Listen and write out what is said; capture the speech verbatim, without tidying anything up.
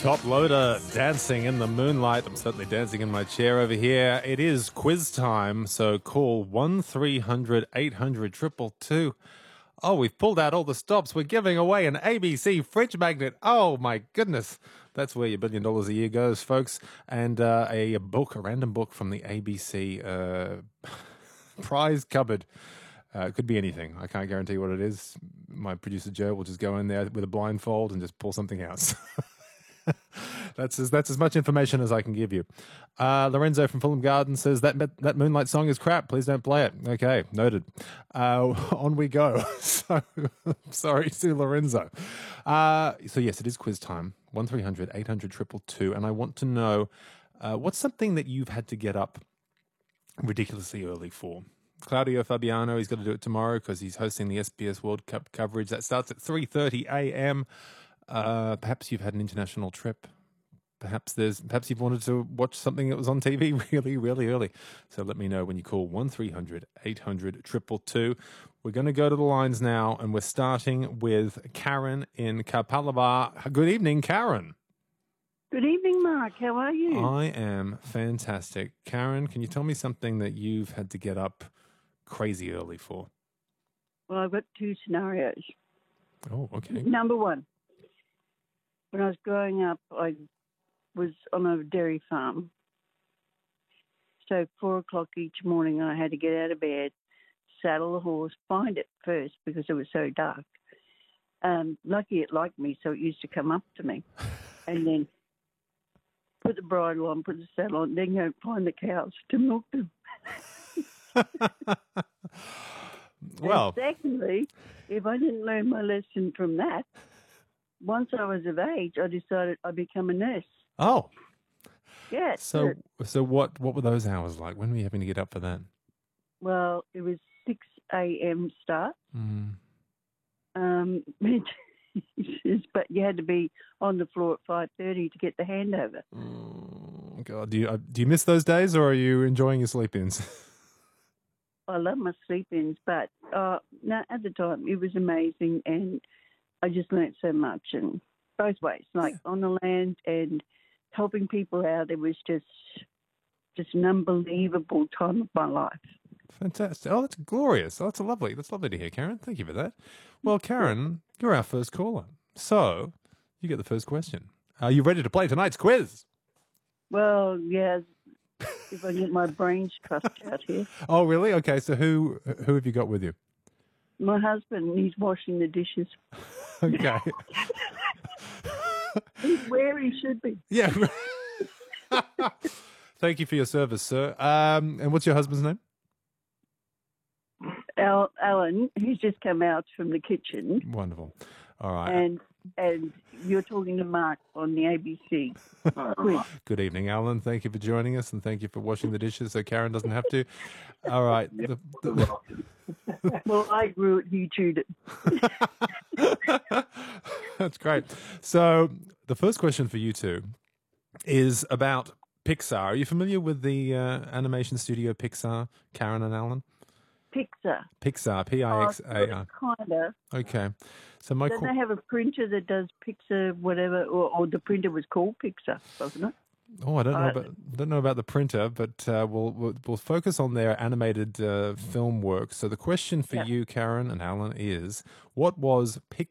Top Loader, dancing in the moonlight. I'm certainly dancing in my chair over here. It is quiz time, so call one three hundred eight hundred two two two. Oh, we've pulled out all the stops. We're giving away an A B C fridge magnet. Oh, my goodness. That's where your billion dollars a year goes, folks. And uh, a book, a random book from the A B C uh, prize cupboard. Uh, it could be anything. I can't guarantee what it is. My producer, Joe, will just go in there with a blindfold and just pull something out. That's as that's as much information as I can give you. Uh, Lorenzo from Fulham Garden says that that Moonlight song is crap. Please don't play it. Okay, noted. Uh, on we go. So sorry to Lorenzo. Uh, so yes, it is quiz time. One three hundred eight hundred triple two, and I want to know uh, what's something that you've had to get up ridiculously early for. Claudio Fabiano, he's got to do it tomorrow because he's hosting the S B S World Cup coverage. That starts at three thirty a.m. Uh, perhaps you've had an international trip. Perhaps there's perhaps you've wanted to watch something that was on T V really, really early. So let me know when you call one three hundred eight hundred two two two. We're going to go to the lines now, and we're starting with Karen in Kapalaba. Good evening, Karen. Good evening, Mark. How are you? I am fantastic. Karen, can you tell me something that you've had to get up crazy early for? Well, I've got two scenarios. Oh, okay. Number one, when I was growing up, I was on a dairy farm. So four o'clock each morning, I had to get out of bed, saddle the horse, find it first because it was so dark. Um, lucky it liked me, so it used to come up to me. And then put the bridle on, put the saddle on, then go find the cows to milk them. Well, and secondly, if I didn't learn my lesson from that, once I was of age, I decided I'd become a nurse. Oh. Yes. So, so what, what were those hours like? When were you having to get up for that? Well, it was six a.m. start. Mm. Um, but you had to be on the floor at five thirty to get the handover. Oh, God. Do you, uh, do you miss those days, or are you enjoying your sleep-ins? I love my sleep-ins, but uh, no, at the time it was amazing, and I just learnt so much, and both ways, like yeah. on the land and helping people out. It was just just an unbelievable time of my life. Fantastic. Oh, that's glorious. Oh, that's lovely. That's lovely to hear, Karen. Thank you for that. Well, Karen, you're our first caller. So you get the first question. Are you ready to play tonight's quiz? Well, yes. If I get my brains trust out here. Oh, really? Okay. So who who have you got with you? My husband. He's washing the dishes. Okay. He's where he should be. Yeah. Thank you for your service, sir. Um, and what's your husband's name? Al- Alan. He's just come out from the kitchen. Wonderful. All right. And and you're talking to Mark on the A B C. Good evening, Alan. Thank you for joining us, and thank you for washing the dishes so Karen doesn't have to. All right. The, the... Well, I grew it, he chewed it. That's great. So the first question for you two is about Pixar. Are you familiar with the uh, animation studio Pixar, Karen and Alan? Pixar. Pixar, P I X A R. Oh, kind of. Okay. So my Don't qu- they have a printer that does Pixar, whatever, or, or the printer was called Pixar, wasn't it? Oh, I don't know Uh, about don't know about the printer, but uh, we'll, we'll we'll focus on their animated uh, film work. So the question for Yeah. you, Karen and Alan, is: what was Pixar?